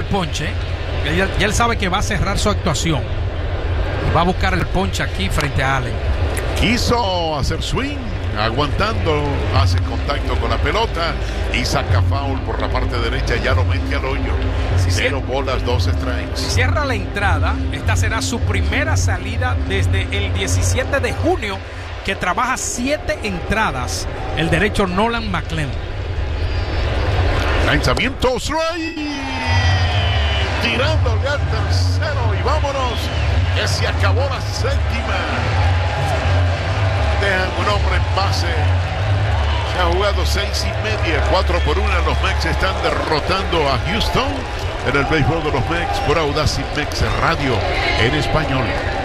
ponche. Ya él sabe que va a cerrar su actuación. Y va a buscar el ponche aquí frente a Allen. Quiso hacer swing, aguantando, hace contacto con la pelota y saca foul por la parte derecha, ya lo mete al hoyo. 0 bolas, 2 strikes. Si cierra la entrada, esta será su primera salida desde el 17 de junio, que trabaja 7 entradas, el derecho Nolan McLean. Lanzamiento, strike, tirándole al tercero y vámonos, que se acabó la séptima. Dejan un hombre en base. Se ha jugado 6:30, 4-1. Los Mex están derrotando a Houston en el béisbol de los Mex por Audacy Mex Radio en español.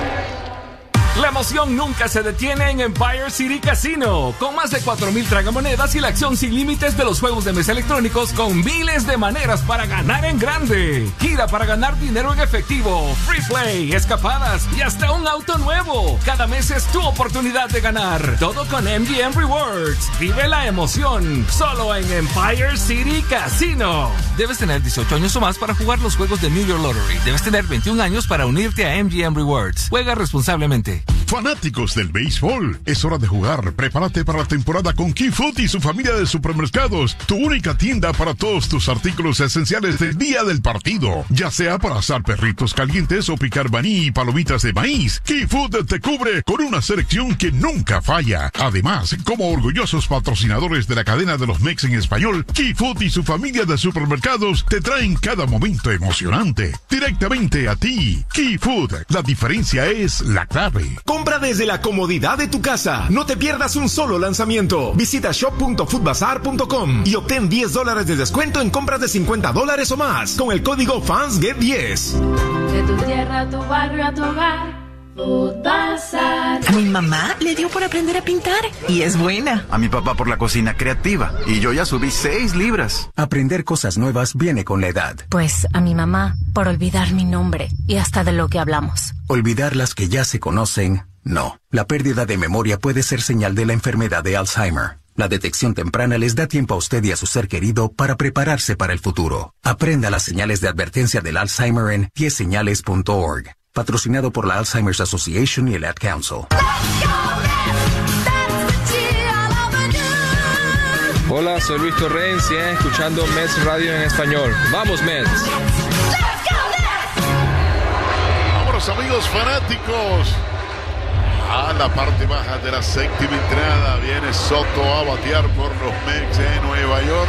La emoción nunca se detiene en Empire City Casino. Con más de 4,000 tragamonedas y la acción sin límites de los juegos de mesa electrónicos con miles de maneras para ganar en grande. Gira para ganar dinero en efectivo, free play, escapadas y hasta un auto nuevo. Cada mes es tu oportunidad de ganar. Todo con MGM Rewards. Vive la emoción. Solo en Empire City Casino. Debes tener 18 años o más para jugar los juegos de New York Lottery. Debes tener 21 años para unirte a MGM Rewards. Juega responsablemente. Fanáticos del béisbol, es hora de jugar. Prepárate para la temporada con Key Food y su familia de supermercados. Tu única tienda para todos tus artículos esenciales del día del partido. Ya sea para asar perritos calientes o picar maní y palomitas de maíz, Key Food te cubre con una selección que nunca falla. Además, como orgullosos patrocinadores de la cadena de los Mex en español, Key Food y su familia de supermercados te traen cada momento emocionante. Directamente a ti. Key Food, la diferencia es la clave. Compra desde la comodidad de tu casa. No te pierdas un solo lanzamiento. Visita shop.foodbazar.com y obtén $10 de descuento en compras de $50 o más con el código FANSGET10. De tu tierra a tu barrio a tu hogar. Foodbazar. A mi mamá le dio por aprender a pintar y es buena. A mi papá por la cocina creativa y yo ya subí 6 libras. Aprender cosas nuevas viene con la edad. Pues a mi mamá por olvidar mi nombre y hasta de lo que hablamos. Olvidar las que ya se conocen, no. La pérdida de memoria puede ser señal de la enfermedad de Alzheimer. La detección temprana les da tiempo a usted y a su ser querido para prepararse para el futuro. Aprenda las señales de advertencia del Alzheimer en 10señales.org. Patrocinado por la Alzheimer's Association y el Ad Council. Hola, soy Luis Torrens y escuchando Mets Radio en español. ¡Vamos, Mets! Vámonos, amigos fanáticos. A la parte baja de la séptima entrada viene Soto a batear por los Mets de Nueva York.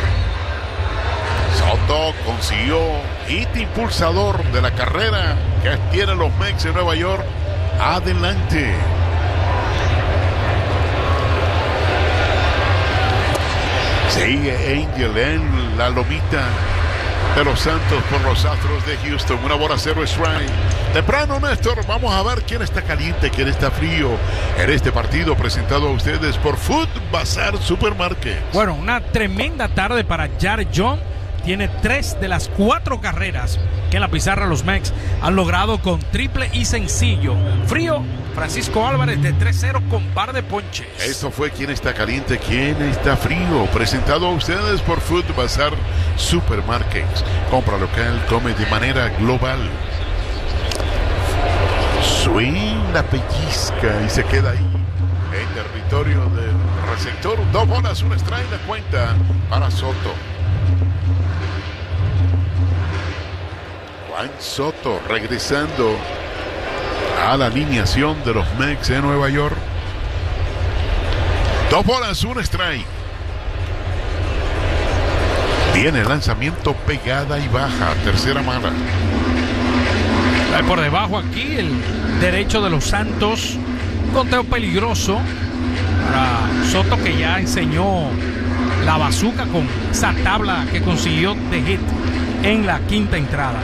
Soto consiguió hit impulsador de la carrera que tienen los Mets de Nueva York. Adelante. Sigue Angel en la lomita de los Santos por los Astros de Houston. Una bola, 0 strike. Temprano, Néstor, vamos a ver quién está caliente, quién está frío en este partido presentado a ustedes por Foodbazar Supermarket. Bueno, una tremenda tarde para Jared John. Tiene 3 de las 4 carreras que en la pizarra los Mex han logrado con triple y sencillo. Frío, Francisco Álvarez de 3-0 con par de ponches. Esto fue Quién está caliente, quién está frío. Presentado a ustedes por Foodbazar Supermarkets. Compra local, come de manera global. Swing, la pellizca y se queda ahí en territorio del receptor. 2 bolas, 1 strike, la cuenta para Soto. Juan Soto regresando a la alineación de los Mets de Nueva York. 2 bolas, 1 strike. Viene el lanzamiento, pegada y baja, tercera mala. Por debajo aquí el derecho de los Santos. Un conteo peligroso para Soto, que ya enseñó la bazuca con esa tabla que consiguió de hit en la quinta entrada.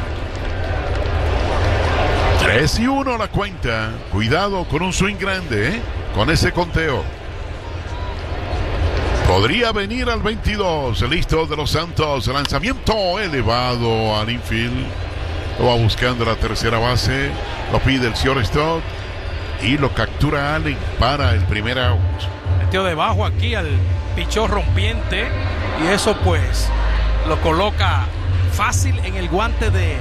3-1 la cuenta. Cuidado con un swing grande, con ese conteo. Podría venir al 22. Listo de los Santos. Lanzamiento elevado al infield. Lo va buscando la tercera base. Lo pide el shortstop y lo captura Allen para el primer out. Metió debajo aquí al pichón rompiente y eso pues lo coloca fácil en el guante de